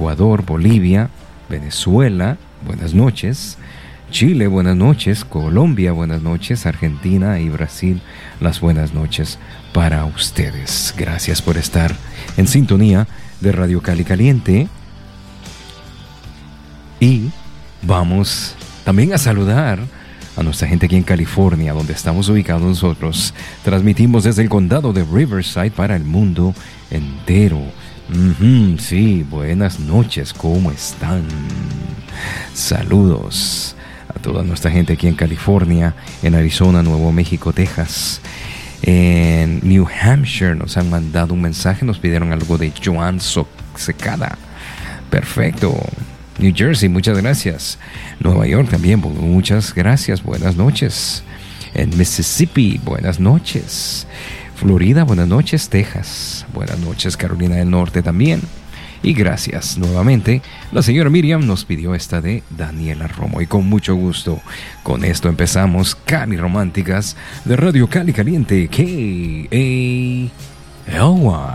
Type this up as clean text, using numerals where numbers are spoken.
Ecuador, Bolivia, Venezuela, buenas noches. Chile, buenas noches. Colombia, buenas noches. Argentina y Brasil, las buenas noches para ustedes. Gracias por estar en sintonía de Radio Cali Caliente. Y vamos también a saludar a nuestra gente aquí en California, donde estamos ubicados nosotros. Transmitimos desde el condado de Riverside para el mundo entero. Sí, buenas noches, ¿cómo están? Saludos a toda nuestra gente aquí en California, en Arizona, Nuevo México, Texas. En New Hampshire nos han mandado un mensaje, nos pidieron algo de Joan Secada. Perfecto. New Jersey, muchas gracias. Nueva York también, muchas gracias, buenas noches. En Mississippi, buenas noches. Florida, buenas noches. Texas, buenas noches. Carolina del Norte también. Y gracias nuevamente. La señora Miriam nos pidió esta de Daniela Romo. Y con mucho gusto, con esto empezamos Cali Románticas de Radio Cali Caliente, KALY.